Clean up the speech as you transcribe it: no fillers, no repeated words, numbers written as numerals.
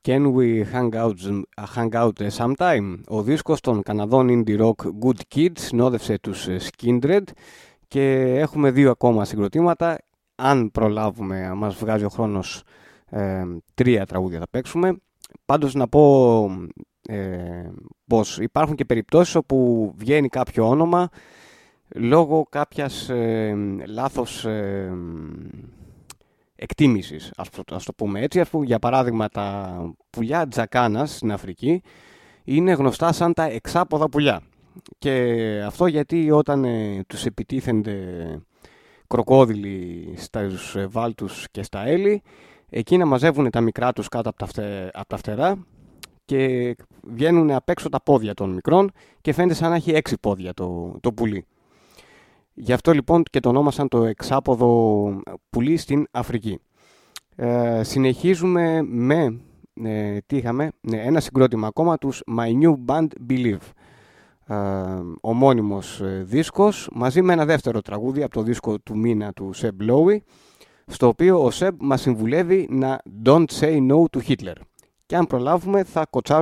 Can We Hang Out Sometime? Ο δίσκος των Καναδών indie rock Good Kids συνόδευσε τους Skindred και έχουμε 2 ακόμα συγκροτήματα. Αν προλάβουμε, μας βγάζει ο χρόνος, 3 τραγούδια θα παίξουμε. Πάντως να πω πως υπάρχουν και περιπτώσεις όπου βγαίνει κάποιο όνομα λόγω κάποιας λάθος εκτίμησης, ας το πούμε έτσι. Για παράδειγμα, τα πουλιά τζακάνας στην Αφρική είναι γνωστά σαν τα εξάποδα πουλιά. Και αυτό γιατί όταν τους επιτίθενται κροκόδιλοι στους βάλτους και στα έλη, εκείνα μαζεύουν τα μικρά τους κάτω από τα φτερά και βγαίνουν απ' έξω τα πόδια των μικρών και φαίνεται σαν να έχει 6 πόδια το πουλί. Γι' αυτό λοιπόν και το ονόμασαν το εξάποδο πουλί στην Αφρική. Συνεχίζουμε με ένα συγκρότημα ακόμα, τους My New Band Believe. Ομώνυμος δίσκος μαζί με ένα δεύτερο τραγούδι από το δίσκο του μήνα του Seb Lowy, στο οποίο ο Seb μας συμβουλεύει να don't say no to Hitler. Και αν προλάβουμε θα κοτσάρουμε